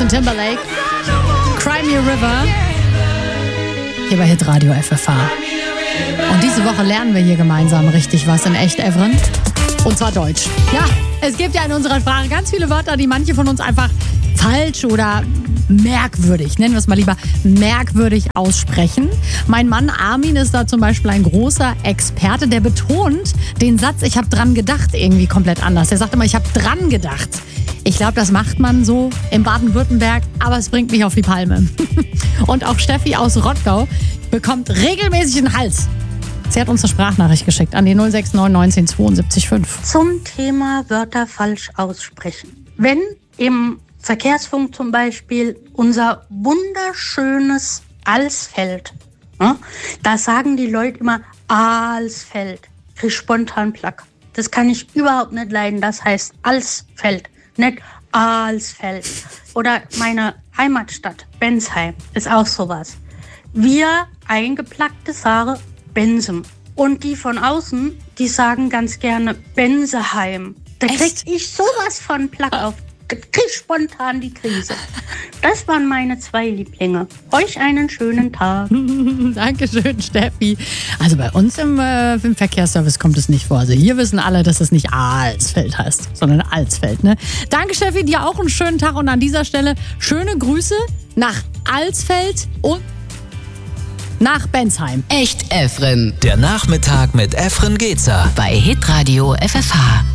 Justin Timberlake. Cry Me a River. Hier bei Hitradio FFH. Und diese Woche lernen wir hier gemeinsam richtig was in echt, Evren. Und zwar Deutsch. Ja, es gibt ja in unserer Sprache ganz viele Wörter, die manche von uns einfach falsch oder merkwürdig, nennen wir es mal lieber, merkwürdig aussprechen. Mein Mann Armin ist da zum Beispiel ein großer Experte, der betont den Satz, ich habe dran gedacht, irgendwie komplett anders. Er sagt immer, ich habe dran gedacht. Ich glaube, das macht man so in Baden-Württemberg, aber es bringt mich auf die Palme. Und auch Steffi aus Rottgau bekommt regelmäßig einen Hals. Sie hat uns eine Sprachnachricht geschickt an die 069 19 72 5. Zum Thema Wörter falsch aussprechen. Wenn im Verkehrsfunk zum Beispiel unser wunderschönes Alsfeld, da sagen die Leute immer Alsfeld. Krieg ich spontan Plack. Das kann ich überhaupt nicht leiden. Das heißt Alsfeld, nicht Alsfeld. Oder meine Heimatstadt Bensheim ist auch sowas. Wir eingeplackte sagen Bensum. Und die von außen, die sagen ganz gerne Benseheim. Da krieg ich sowas von Plack auf. Da krieg ich spontan die Krise. Das waren meine 2 Lieblinge. Euch einen schönen Tag. Dankeschön, Steffi. Also bei uns im Verkehrsservice kommt es nicht vor. Also hier wissen alle, dass es nicht Alsfeld heißt, sondern Alsfeld. Ne? Danke, Steffi. Dir auch einen schönen Tag. Und an dieser Stelle schöne Grüße nach Alsfeld und nach Bensheim. Echt Efren. Der Nachmittag mit Efren Gezer. Bei Hitradio FFH.